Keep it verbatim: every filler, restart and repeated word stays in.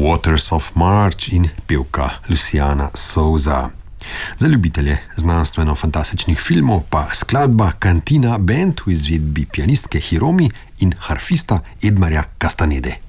Waters of March in pevka Luciana Souza. Za ljubitelje znanstveno-fantastičnih filmov pa skladba Cantina Band v izvedbi pianistke Hiromi in harfista Edmarja Castanede.